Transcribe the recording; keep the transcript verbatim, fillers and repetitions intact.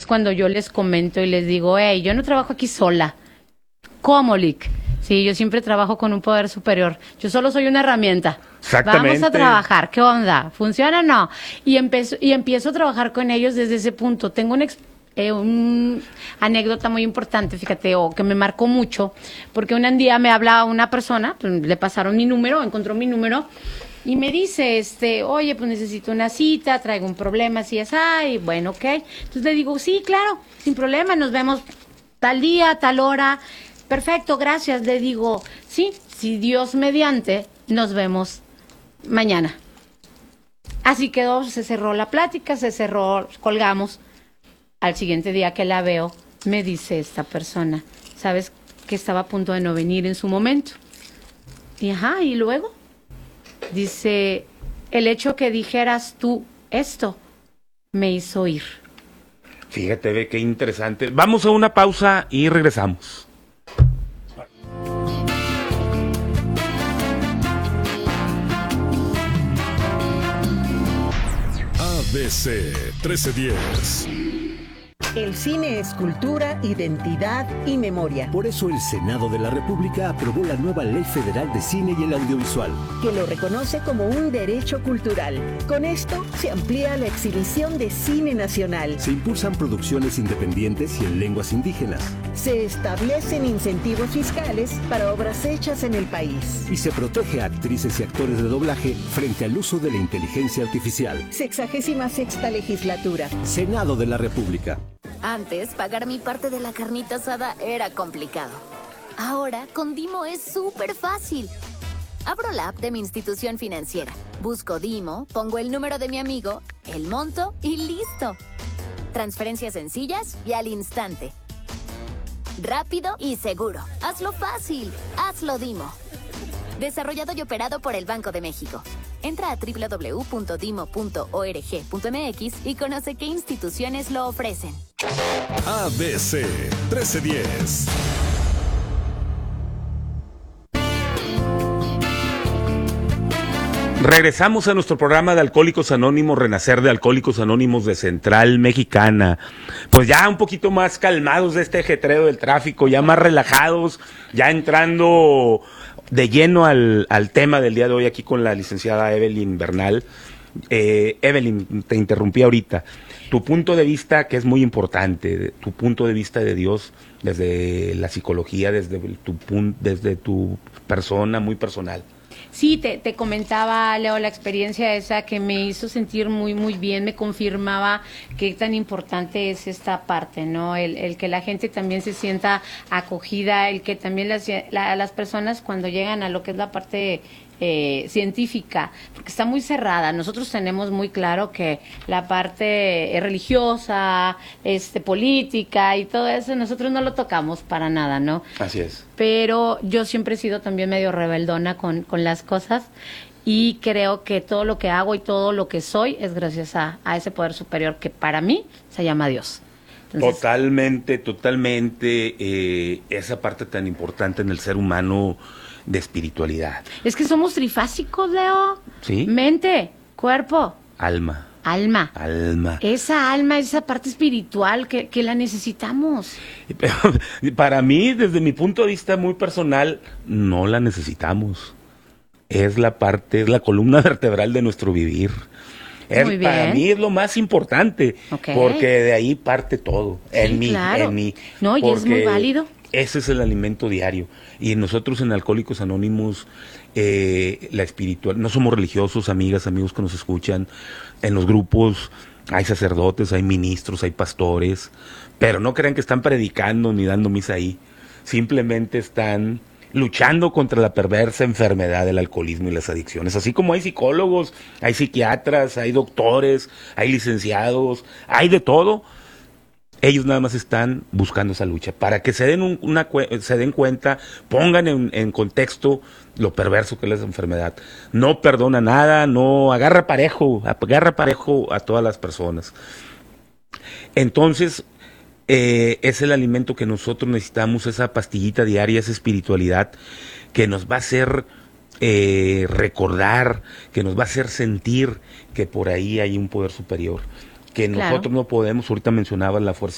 cuando yo les comento y les digo, hey, yo no trabajo aquí sola. ¿Cómo, Lick? Sí, yo siempre trabajo con un poder superior. Yo solo soy una herramienta. Exactamente. Vamos a trabajar. ¿Qué onda? ¿Funciona o no? Y empiezo, y empiezo a trabajar con ellos desde ese punto. Tengo una eh, un anécdota muy importante, fíjate, o que me marcó mucho, porque un día me habla una persona, pues, le pasaron mi número, encontró mi número, y me dice, este, oye, pues necesito una cita, traigo un problema, así es, y bueno, ok. Entonces le digo, sí, claro, sin problema, nos vemos tal día, tal hora. Perfecto, gracias. Le digo, sí, si Dios mediante, nos vemos mañana. Así quedó, se cerró la plática, se cerró, colgamos. Al siguiente día que la veo, me dice esta persona, ¿sabes que estaba a punto de no venir en su momento? Y ajá, ¿y luego? Dice, el hecho que dijeras tú esto me hizo ir. Fíjate, ve qué interesante. Vamos a una pausa y regresamos. A B C trece diez. El cine es cultura, identidad y memoria. Por eso el Senado de la República aprobó la nueva Ley Federal de Cine y el Audiovisual, que lo reconoce como un derecho cultural. Con esto se amplía la exhibición de cine nacional. Se impulsan producciones independientes y en lenguas indígenas. Se establecen incentivos fiscales para obras hechas en el país. Y se protege a actrices y actores de doblaje frente al uso de la inteligencia artificial. Sexagésima sexta legislatura. Senado de la República. Antes, pagar mi parte de la carnita asada era complicado. Ahora, con Dimo es súper fácil. Abro la app de mi institución financiera, busco Dimo, pongo el número de mi amigo, el monto y listo. Transferencias sencillas y al instante. Rápido y seguro. Hazlo fácil. Hazlo Dimo. Desarrollado y operado por el Banco de México. Entra a doble u doble u doble u punto dimo punto org punto m x y conoce qué instituciones lo ofrecen. A B C trece diez. Regresamos a nuestro programa de Alcohólicos Anónimos, Renacer de Alcohólicos Anónimos de Central Mexicana. Pues ya un poquito más calmados de este ajetreo del tráfico, ya más relajados, ya entrando de lleno al, al tema del día de hoy aquí con la licenciada Evelyn Bernal. Eh, Evelyn, te interrumpí ahorita. Tu punto de vista, que es muy importante, tu punto de vista de Dios desde la psicología, desde tu, pun- desde tu persona, muy personal. Sí, te, te comentaba, Leo, la experiencia esa que me hizo sentir muy, muy bien, me confirmaba qué tan importante es esta parte, ¿no? El, el que la gente también se sienta acogida, el que también las, la, las personas cuando llegan a lo que es la parte eh, científica, porque está muy cerrada. Nosotros tenemos muy claro que la parte eh, religiosa, este, política y todo eso, nosotros no lo tocamos para nada, ¿no? Así es. Pero yo siempre he sido también medio rebeldona con, con las cosas y creo que todo lo que hago y todo lo que soy es gracias a, a ese poder superior que para mí se llama Dios. Entonces, totalmente, totalmente, eh, esa parte tan importante en el ser humano de espiritualidad. Es que somos trifásicos, Leo. ¿Sí? Mente, cuerpo, Alma. alma. Alma. Esa alma, esa parte espiritual que, que la necesitamos. Pero para mí, desde mi punto de vista muy personal, no la necesitamos. Es la parte, es la columna vertebral de nuestro vivir. Es, Muy bien. Para mí es lo más importante, Okay. porque de ahí parte todo, Sí, en mí, claro. en mí. No, y es muy Porque válido. ese es el alimento diario. Y nosotros en Alcohólicos Anónimos, eh, la espiritual, no somos religiosos, amigas, amigos que nos escuchan. En los grupos hay sacerdotes, hay ministros, hay pastores, pero no crean que están predicando ni dando misa ahí. Simplemente están luchando contra la perversa enfermedad del alcoholismo y las adicciones. Así como hay psicólogos, hay psiquiatras, hay doctores, hay licenciados, hay de todo. Ellos nada más están buscando esa lucha para que se den un, una se den cuenta, pongan en, en contexto lo perverso que es la enfermedad. No perdona nada, no agarra parejo, agarra parejo a todas las personas. Entonces, eh, es el alimento que nosotros necesitamos, esa pastillita diaria, esa espiritualidad que nos va a hacer eh, recordar, que nos va a hacer sentir que por ahí hay un poder superior, que Claro. nosotros no podemos. Ahorita mencionabas la fuerza